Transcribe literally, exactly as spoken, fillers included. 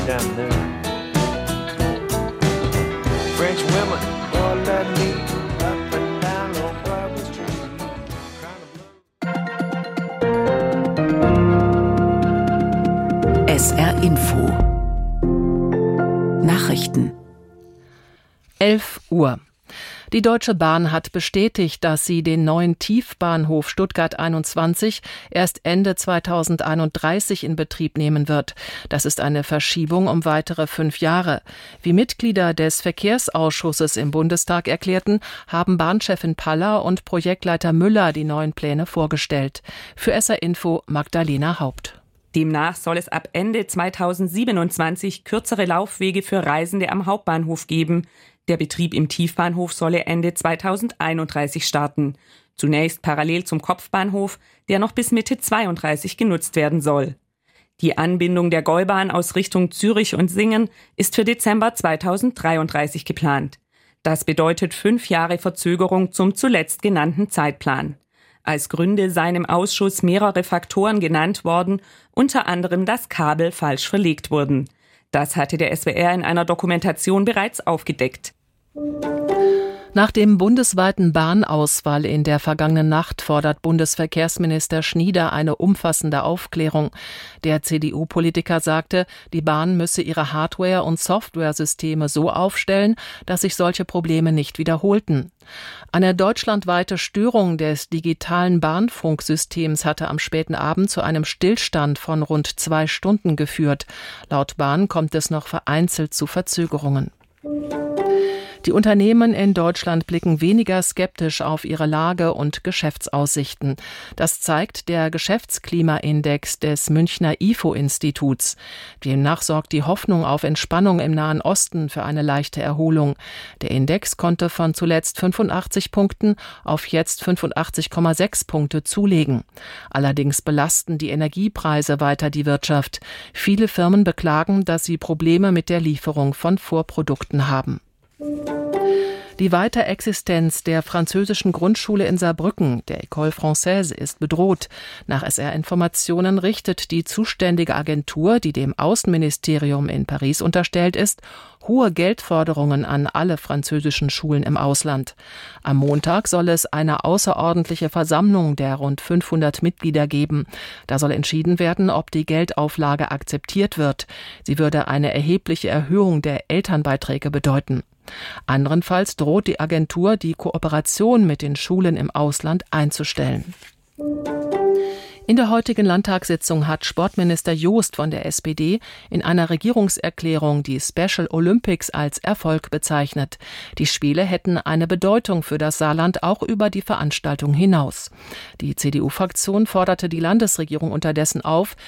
down there. French women all let me up and down on Broadway Street. S R Info Nachrichten elf Uhr. Die Deutsche Bahn hat bestätigt, dass sie den neuen Tiefbahnhof Stuttgart einundzwanzig erst Ende zweitausendeinunddreißig in Betrieb nehmen wird. Das ist eine Verschiebung um weitere fünf Jahre. Wie Mitglieder des Verkehrsausschusses im Bundestag erklärten, haben Bahnchefin Paller und Projektleiter Müller die neuen Pläne vorgestellt. Für S R Info Magdalena Haupt. Demnach soll es ab Ende zweitausendsiebenundzwanzig kürzere Laufwege für Reisende am Hauptbahnhof geben. Der Betrieb im Tiefbahnhof solle Ende zweitausendeinunddreißig starten. Zunächst parallel zum Kopfbahnhof, der noch bis Mitte zweiunddreißig genutzt werden soll. Die Anbindung der Gäubahn aus Richtung Zürich und Singen ist für Dezember zweitausenddreiunddreißig geplant. Das bedeutet fünf Jahre Verzögerung zum zuletzt genannten Zeitplan. Als Gründe seien im Ausschuss mehrere Faktoren genannt worden, unter anderem, dass Kabel falsch verlegt wurden. Das hatte der S W R in einer Dokumentation bereits aufgedeckt. Nach dem bundesweiten Bahnausfall in der vergangenen Nacht fordert Bundesverkehrsminister Schnieder eine umfassende Aufklärung. Der C D U-Politiker sagte, die Bahn müsse ihre Hardware- und Softwaresysteme so aufstellen, dass sich solche Probleme nicht wiederholten. Eine deutschlandweite Störung des digitalen Bahnfunksystems hatte am späten Abend zu einem Stillstand von rund zwei Stunden geführt. Laut Bahn kommt es noch vereinzelt zu Verzögerungen. Die Unternehmen in Deutschland blicken weniger skeptisch auf ihre Lage und Geschäftsaussichten. Das zeigt der Geschäftsklimaindex des Münchner I F O-Instituts. Demnach sorgt die Hoffnung auf Entspannung im Nahen Osten für eine leichte Erholung. Der Index konnte von zuletzt fünfundachtzig Punkten auf jetzt fünfundachtzig Komma sechs Punkte zulegen. Allerdings belasten die Energiepreise weiter die Wirtschaft. Viele Firmen beklagen, dass sie Probleme mit der Lieferung von Vorprodukten haben. Die Weiterexistenz der französischen Grundschule in Saarbrücken, der École Française, ist bedroht. Nach S R-Informationen richtet die zuständige Agentur, die dem Außenministerium in Paris unterstellt ist, hohe Geldforderungen an alle französischen Schulen im Ausland. Am Montag soll es eine außerordentliche Versammlung der rund fünfhundert Mitglieder geben. Da soll entschieden werden, ob die Geldauflage akzeptiert wird. Sie würde eine erhebliche Erhöhung der Elternbeiträge bedeuten. Anderenfalls droht die Agentur, die Kooperation mit den Schulen im Ausland einzustellen. In der heutigen Landtagssitzung hat Sportminister Joost von der S P D in einer Regierungserklärung die Special Olympics als Erfolg bezeichnet. Die Spiele hätten eine Bedeutung für das Saarland auch über die Veranstaltung hinaus. Die C D U-Fraktion forderte die Landesregierung unterdessen auf,